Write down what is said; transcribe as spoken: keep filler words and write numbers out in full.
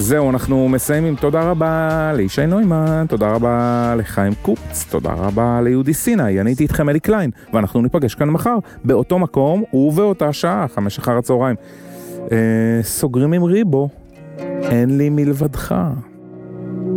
זהו, אנחנו מסיימים. תודה רבה לישי נוימן, תודה רבה לחיים קופץ, תודה רבה ליהודי סיני, אני הייתי איתכם אלי קליין, ואנחנו ניפגש כאן מחר, באותו מקום ובאותה שעה, חמש אחר הצהריים. אה, סוגרים עם ריבו, אין לי מלבדך.